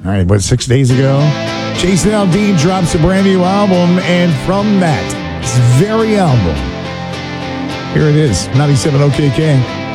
All right, but 6 days ago, Jason Aldean drops a brand new album, and from that very album, here it is, 97 OKK.